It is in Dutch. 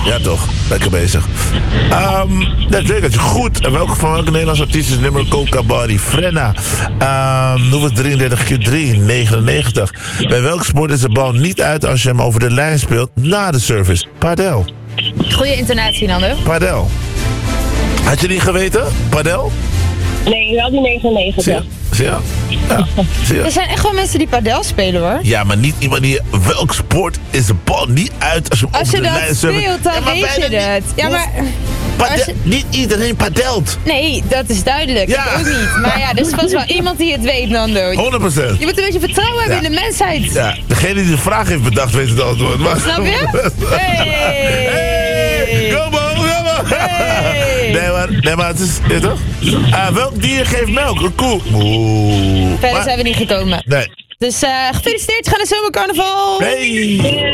Ja, toch. Lekker bezig. Dat zeker. Goed. En van welke Nederlandse artiest is nummer Coca Body? Frenna. Nummer 33-3-99. Bij welk sport is de bal niet uit als je hem over de lijn speelt na de service? Padel. Goeie intonatie, Nando. Padel. Had je die geweten? Padel? Nee, wel die 99. Zie je? Er zijn echt wel mensen die padel spelen, hoor. Ja, maar niet iemand die... Welk sport is de bal niet uit als je hem Als over je de dat lijn service? speelt, dan weet je het. Ja, maar... Niet iedereen padelt. Nee, dat is duidelijk. Ja. Ik ook niet. Maar ja, er is vast wel iemand die het weet, Nando. 100%. Je moet een beetje vertrouwen hebben in de mensheid. Ja, degene die de vraag heeft bedacht weet het antwoord. Maar... Snap je? Hey! Kom op, kom op! Hey! Nee, maar het is... Weet je toch? Welk dier geeft melk? Een koe. Verder zijn we niet gekomen. Nee. Dus gefeliciteerd, ga naar zomercarnaval. Hey!